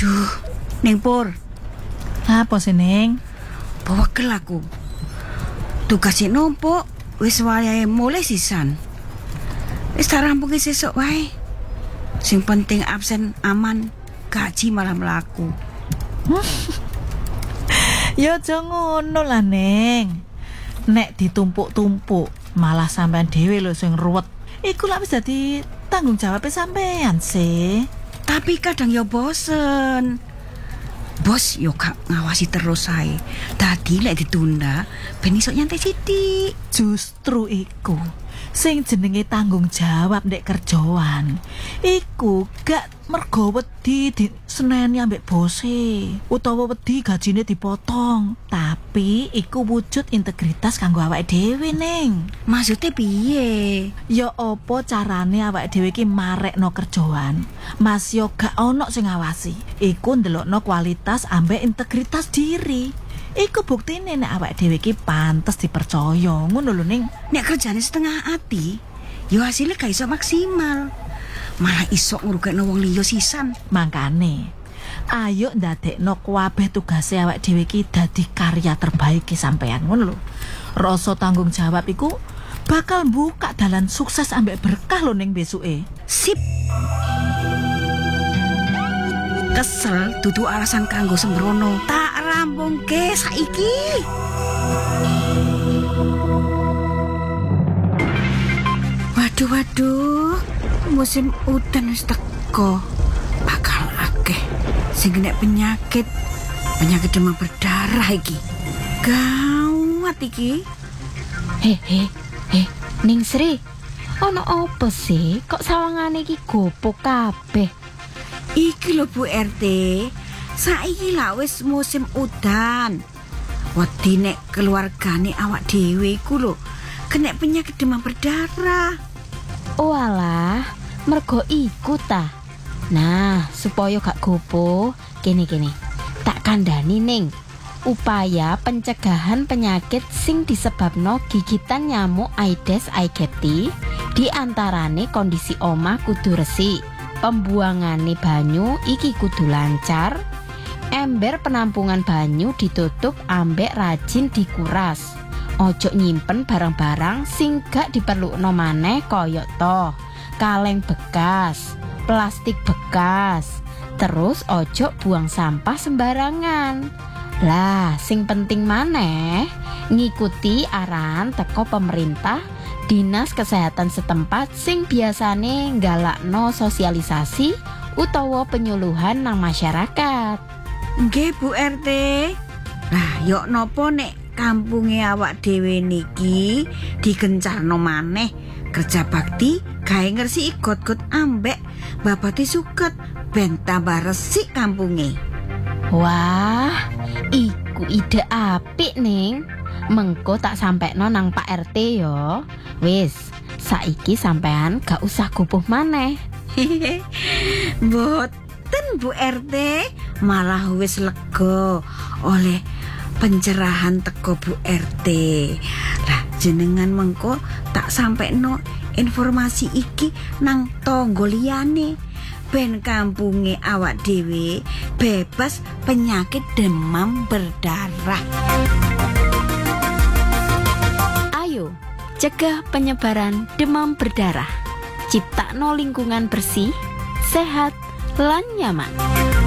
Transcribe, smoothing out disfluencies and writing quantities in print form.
Duh, Ning Pur, Apa sih, Ning? bawakel aku. Tugasnya numpuk, wis wayahe mulai sisan. Wis tak rampungi sesuk wae. Sing penting absen aman, gaji malah mlaku. Ya aja ngono lah, Ning. Nek ditumpuk-tumpuk, malah sampean dhewe lho sing ruwet. Iku lak wis dadi tanggung jawab sampean sih. Tapi kadang ya bosen. Bos yo gak ngawasi terus ae. Dadi lek ditunda, ben iso nyantai sithik. Justru iku sing jenenge tanggung jawab ndek kerjaan. Iku gak mergo wedi diseneni ambek bose utawa wedi gajine dipotong, tapi iku wujud integritas kanggo awake dhewe, Ning. Maksudnya piye? Ya apa carane awake dhewe iki marekno kerjaan, Mas yo gak ono sing ngawasi. Iku ndelokno kualitas ambek integritas diri. Iku buktine nek awake dhewe iki pantes dipercaya, ngono lho, Ning. Nek kerjane setengah hati, yo hasilnya gak iso maksimal. Malah iso ngrugekno wong liya sisan. Mangkane ayo ndadekno kabeh tugase awake dhewe iki dadi karya terbaik sampean, ngono lho. Rasa tanggung jawab iku bakal buka dalan sukses ambek berkah lho ning besuke. Sip. Kesel dudu alasan kanggo sembrono. Tak rampungke saiki. Waduh, musim udan wis teko. Bakal akeh sing kena penyakit demam berdarah iki. Gawat iki. Ning Sri, ono apa sih? Kok sawangane iki gopo kabeh? Iki lho Bu RT, saiki lah wis musim udan. Wedi nek keluargane awak dhewe iku lho kena penyakit demam berdarah. Walah, mergo iku ta. Nah, supaya gak gopo, kene. Tak kandhani, Ning. Upaya pencegahan penyakit sing disebabno gigitan nyamuk Aedes aegypti diantarane kondisi omah kudu resik, pembuangane banyu iki kudu lancar, ember penampungan banyu ditutup ambek rajin dikuras, ojo nyimpen barang-barang sing gak diperlukno maneh kaya toh kaleng bekas, plastik bekas, terus ojo buang sampah sembarangan. Lah, sing penting maneh ngikuti arahan teko pemerintah, dinas kesehatan setempat sing biasane nggalakno sosialisasi utawa penyuluhan nang masyarakat. Nggih Bu RT. Lah, yok nopo nek kampunge awak dhewe niki digencarno maneh kerja bakti gawe ngresiki got-got ambek babate suket ben tambah resik kampunge. Wah, iku ide apik, Ning. Mengko tak sampekno nang Pak RT yo. Wis, saiki sampean gak usah gupuh maneh. Mboten Bu RT, malah wis lega oleh pencerahan teko Bu RT. Lah jenengan mengko tak sampekno informasi iki nang tangga liyane. Ben kampunge awak dhewe bebas penyakit demam berdarah. Ayo, cegah penyebaran demam berdarah. Ciptakno lingkungan bersih, sehat, lan nyaman.